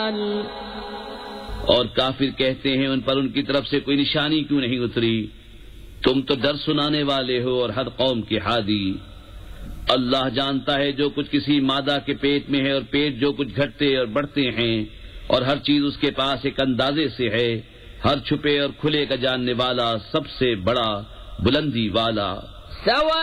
और काफिर कहते हैं उन पर उनकी तरफ से कोई निशानी क्यों नहीं उतरी, तुम तो डर सुनाने वाले हो और हर कौम के हादी। अल्लाह जानता है जो कुछ किसी मादा के पेट में है और पेट जो कुछ घटते और बढ़ते हैं, और हर चीज उसके पास एक अंदाजे से है। हर छुपे और खुले का जानने वाला, सबसे बड़ा बुलंदी वाला।